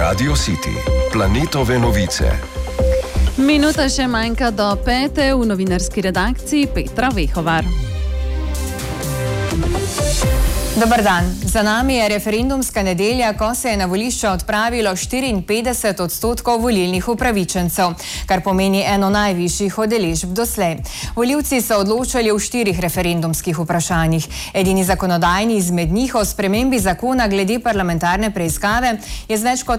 Radio City, planetove novice. Minuta še manjka do 5. v novinarski redakciji Petra Vehovar. Dobar dan. Za nami je referendumska nedelja, ko se je na volišča odpravilo 54% volilnih upravičencev, kar pomeni eno najvišjih udeležb doslej. Volivci so odločali v 4 referendumskih vprašanjih. Edini zakonodajni izmed njih o spremembi zakona glede parlamentarne preiskave je z več kot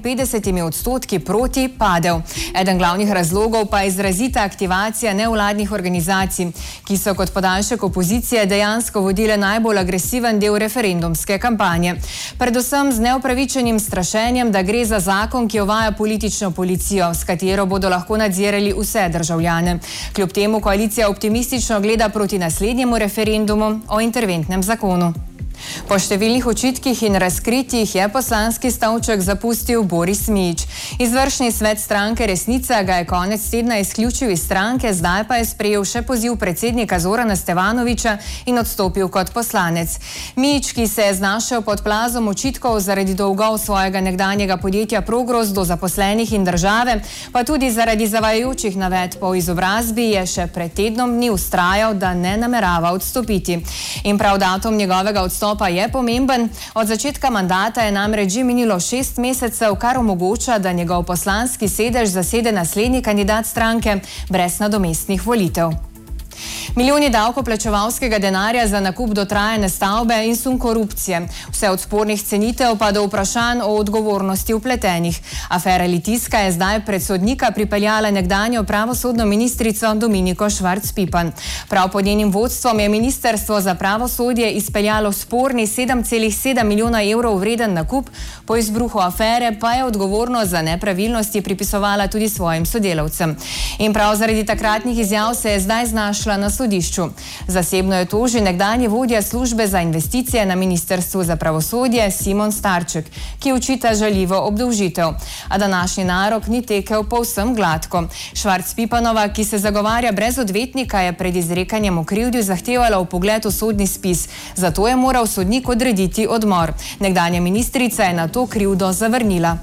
51% proti padel. Eden glavnih razlogov pa je izrazita aktivacija nevladnih organizacij, ki so kot podaljšek opozicije dejansko vodile najbolj agresiven del referendumske kampanje. Predvsem z neupravičenim strašenjem, da gre za zakon, ki uvaja politično policijo, s katero bodo lahko nadzirali vse državljane. Kljub temu koalicija optimistično gleda proti naslednjemu referendumu o interventnem zakonu. Po številnih očitkih in razkritjih je poslanski stolček zapustil Boris Mijić. Izvršni svet stranke Resnica ga je konec tedna izključil iz stranke, zdaj pa je sprejel še poziv predsednika Zorana Stevanovića in odstopil kot poslanec. Mijić, ki se je znašel pod plazom očitkov zaradi dolgov svojega nekdanjega podjetja Progros do zaposlenih in države, pa tudi zaradi zavajajočih navedb o izobrazbi, je še pred tednom dni vztrajal, da ne namerava odstopiti. In prav datum njegovega odstopa je pomemben. Od začetka mandata je namreč že minilo 6 mesecev, kar omogoča, da njegov poslanski sedež zasede naslednji kandidat stranke brez nadomestnih volitev. Milijoni davkoplačevalskega denarja za nakup dotrajane stavbe in sum korupcije. Vse od spornih cenitev pa do vprašanj o odgovornosti vpletenih. Afera Litijska je zdaj pred sodnika pripeljala nekdanjo pravosodno ministrico Dominiko Švarc Pipan. Prav pod njenim vodstvom je Ministrstvo za pravosodje izpeljalo sporni 7,7 milijona evrov vreden nakup, po izbruhu afere pa je odgovornost za nepravilnosti pripisovala tudi svojim sodelavcem. In prav zaradi takratnih izjav se je zdaj znašla na sodišču. Zasebno je tožil nekdanji vodja službe za investicije na Ministrstvu za pravosodje Simon Starček, ki očita žaljivo obdolžitev. A današnji narok ni tekel povsem gladko. Švarc Pipanova, ki se zagovarja brez odvetnika, je pred izrekanjem o krivdi zahtevala vpogled v sodni spis. Zato je moral sodnik odrediti odmor. Nekdanja ministrica je na to krivdo zavrnila.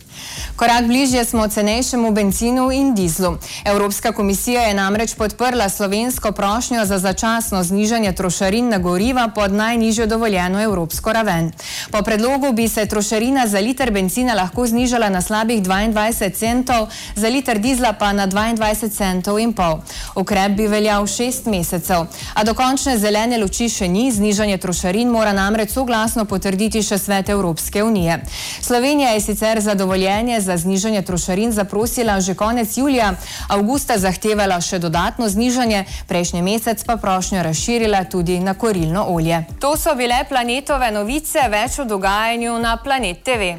Korak bližje smo cenejšemu bencinu in dizlu. Evropska komisija je namreč podprla slovensko prošnjo za začasno znižanje trošarin na goriva pod najnižjo dovoljeno evropsko raven. Po predlogu bi se trošarina za liter bencina lahko znižala na slabih 22 centov, za liter dizla pa na 22 centov in pol. Ukrep bi veljal 6 mesecev. A dokončne zelene luči še ni, znižanje trošarin mora namreč soglasno potrditi še Svet Evropske unije. Slovenija je sicer za dovoljenje za znižanje trošarin zaprosila že konec julija, avgusta zahtevala še dodatno znižanje, prejšnji mesec pa prošnjo razširila tudi na kurilno olje. To so bile planetove novice, več o dogajanju na Planet TV.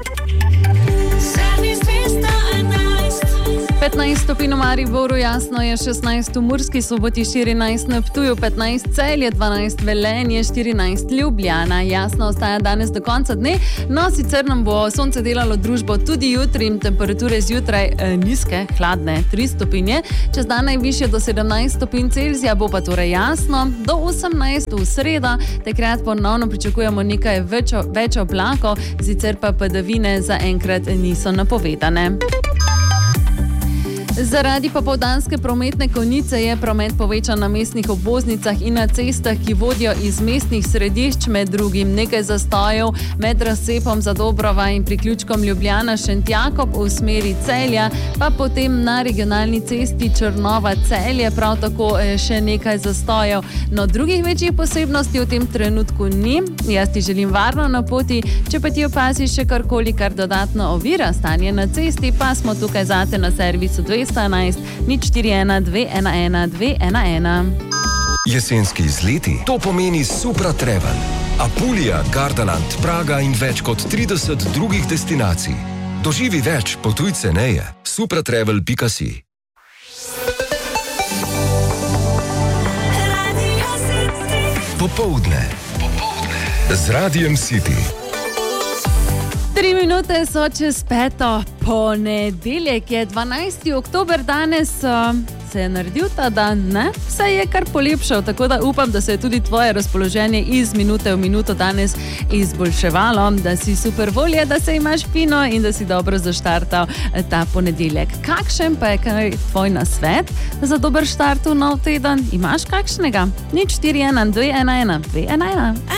15 stopinj v Mariboru, jasno je 16 v Murski Soboti, 14 na Ptuju, 15 Celje, 12 Velenje, 14 Ljubljana. Jasno ostaja danes do konca dne, no sicer nam bo sonce delalo družbo tudi jutri in temperature zjutraj nizke, hladne, 3 stopinje, čez dan najvišje do 17 stopinj Celzija, bo pa torej jasno, do 18 v sredo, takrat ponovno pričakujemo nekaj več oblakov, sicer pa padavine zaenkrat niso napovedane. Zaradi popoldanske prometne konice je promet povečan na mestnih obvoznicah in na cestah, ki vodijo iz mestnih središč, med drugim nekaj zastojev med razcepom Zadobrova in priključkom Ljubljana-Šentjakob v smeri Celja, pa potem na regionalni cesti Črnova-Celje, prav tako še nekaj zastojev. No, drugih večjih posebnosti v tem trenutku ni. Jaz ti želim varno na poti, če pa ti opaziš še karkoli, kar dodatno ovira stanje na cesti, pa smo tukaj zate na servisu 211 041 211 211. Jesenski izleti, to pomeni Supra Travel. Apulija, Gardaland, Praga in več kot 30 drugih destinacij. Doživi več, potuj ceneje. supratravel.si. Popoldne z Radijem City. 3 minute so čez 5. Ponedeljek je 12. oktober danes. se je naredil ta dan, ne? Vse je kar polepšal, tako da upam, da se je tudi tvoje razpoloženje iz minute v minuto danes izboljševalo, da si super volje, da se imaš fino in da si dobro zaštartal ta ponedeljek. Kakšen pa je kaj tvoj nasvet za dober štart v nov teden? Imaš kakšnega? 041 211 211.